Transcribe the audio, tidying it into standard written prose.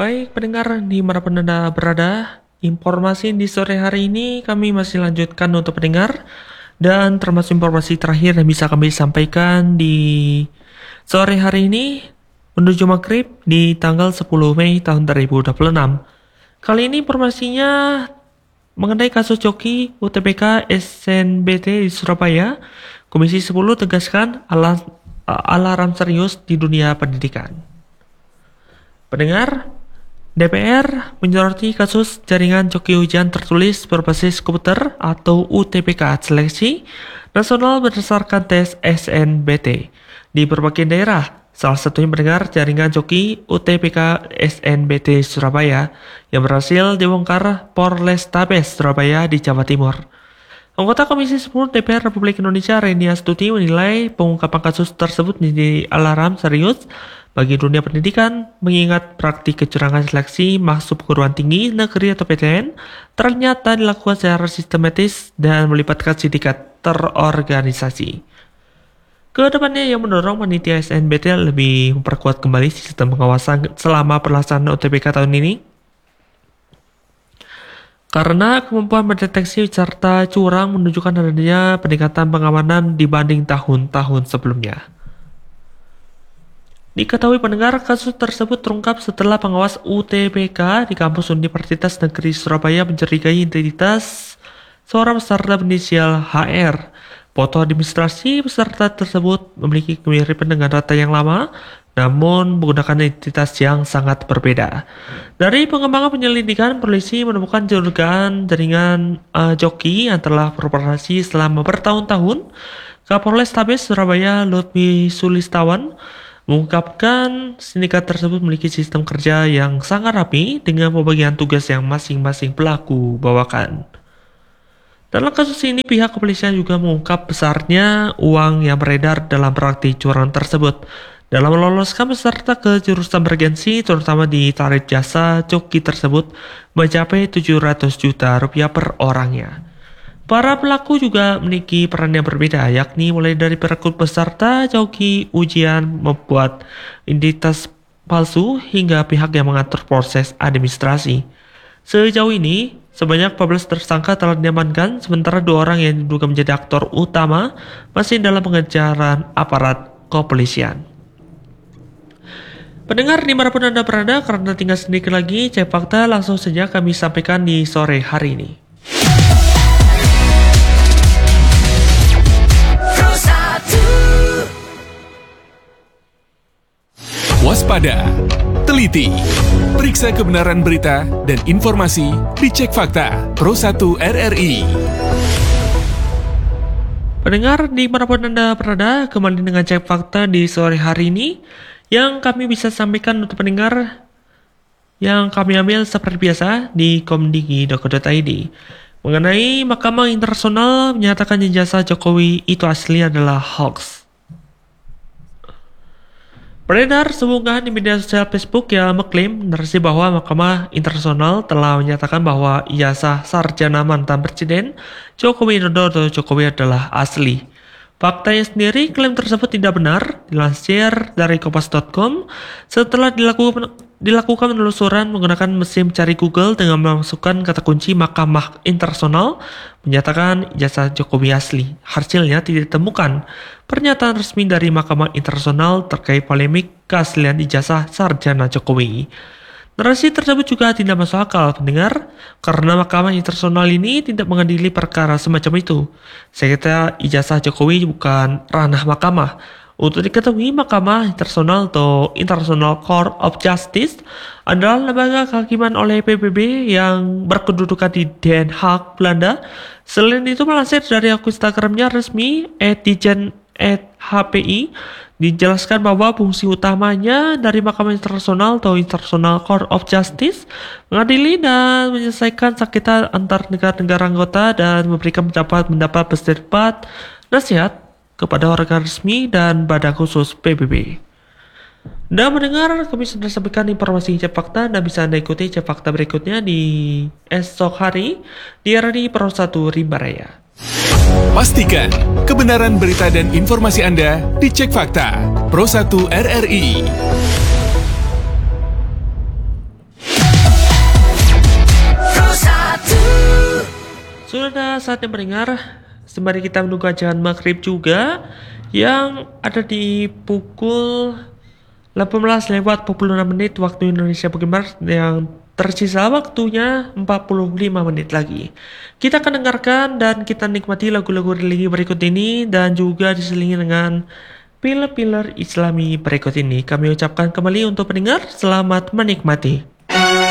Baik pendengar dimanapun Anda berada, informasi di sore hari ini kami masih lanjutkan untuk pendengar dan termasuk informasi terakhir yang bisa kami sampaikan di sore hari ini menuju maghrib di tanggal 10 Mei tahun 2026. Kali ini informasinya mengenai kasus joki UTBK SNBT di Surabaya. Komisi 10 tegaskan alarm serius di dunia pendidikan. Pendengar, DPR menyoroti kasus jaringan joki ujian tertulis berbasis komputer atau UTBK seleksi nasional berdasarkan tes SNBT di berbagai daerah. Salah satunya mendengar jaringan joki UTBK SNBT Surabaya yang berhasil dibongkar Polrestabes Surabaya di Jawa Timur. Anggota Komisi 10 DPR Republik Indonesia Reni Astuti menilai pengungkapan kasus tersebut menjadi alarm serius bagi dunia pendidikan, mengingat praktik kecurangan seleksi masuk perguruan tinggi negeri atau PTN ternyata dilakukan secara sistematis dan melibatkan sindikat terorganisasi. Kedepannya yang mendorong panitia SNBT lebih memperkuat kembali sistem pengawasan selama pelaksanaan UTBK tahun ini. Karena kemampuan mendeteksi serta curang menunjukkan adanya peningkatan pengamanan dibanding tahun-tahun sebelumnya. Diketahui pendengar, kasus tersebut terungkap setelah pengawas UTBK di kampus Universitas Negeri Surabaya mencurigai identitas seorang peserta berinisial HR. Foto administrasi peserta tersebut memiliki kemiripan dengan data yang lama, namun menggunakan identitas yang sangat berbeda. Dari pengembangan penyelidikan, polisi menemukan jaringan joki yang telah beroperasi selama bertahun-tahun. Kapolrestabes Surabaya Lutfi Sulistawan mengungkapkan sindikat tersebut memiliki sistem kerja yang sangat rapi dengan pembagian tugas yang masing-masing pelaku bawakan. Dalam kasus ini, pihak kepolisian juga mengungkap besarnya uang yang beredar dalam praktik curang tersebut dalam meloloskan peserta ke jurusan bergensi, terutama di tarif jasa joki tersebut mencapai 700 juta rupiah per orangnya. Para pelaku juga memiliki peran yang berbeda, yakni mulai dari perekrut peserta joki ujian, membuat identitas palsu, hingga pihak yang mengatur proses administrasi. Sejauh ini, sebanyak 14 tersangka telah diamankan, sementara 2 orang yang diduga menjadi aktor utama masih dalam pengejaran aparat kepolisian. Pendengar dimanapun Anda berada, karena tinggal sedikit lagi cek fakta, langsung saja kami sampaikan di sore hari ini. Waspada, teliti, periksa kebenaran berita dan informasi di Cek Fakta Pro 1 RRI. Pendengar dimanapun Anda berada, kembali dengan Cek Fakta di sore hari ini yang kami bisa sampaikan untuk pendengar yang kami ambil seperti biasa di komdigi.co.id. Mengenai Mahkamah Internasional menyatakan ijazah Jokowi itu asli adalah hoax. Beredar sebuah unggahan di media sosial Facebook yang mengklaim narasi bahwa Mahkamah Internasional telah menyatakan bahwa ijazah sarjana mantan Presiden Joko Widodo atau Jokowi adalah asli. Faktanya sendiri, klaim tersebut tidak benar. Dilansir dari kompas.com, setelah dilakukan penelusuran menggunakan mesin cari Google dengan memasukkan kata kunci Mahkamah Internasional menyatakan ijazah Jokowi asli. Hasilnya tidak ditemukan pernyataan resmi dari Mahkamah Internasional terkait polemik keaslian ijazah sarjana Jokowi. Narasi tersebut juga tidak masuk akal, pendengar, karena Mahkamah Internasional ini tidak mengadili perkara semacam itu. Sengketa ijazah Jokowi bukan ranah mahkamah. Untuk diketahui, Mahkamah Internasional atau International Court of Justice adalah lembaga kehakiman oleh PBB yang berkedudukan di Den Haag, Belanda. Selain itu, melansir dari akun Instagramnya resmi @dijen@hpi, dijelaskan bahwa fungsi utamanya dari Mahkamah Internasional atau International Court of Justice mengadili dan menyelesaikan sengketa antar negara-negara anggota dan memberikan pendapat bersifat nasihat kepada organ resmi dan badan khusus PBB. Dan mendengar, kami sudah sampaikan informasi Cek Fakta dan bisa Anda ikuti Cek Fakta berikutnya di esok hari di RRI Pro 1 Rimba Raya. Pastikan kebenaran berita dan informasi Anda di Cek Fakta Pro 1 RRI. pada saatnya mendengar, sembari kita menunggu ajaran maghrib juga, yang ada di pukul 18:46 waktu Indonesia bagian Barat, yang tersisa waktunya 45 menit lagi. Kita akan dengarkan dan kita nikmati lagu-lagu religi berikut ini dan juga diselingi dengan pilar-pilar Islami berikut ini. Kami ucapkan kembali untuk pendengar, selamat menikmati.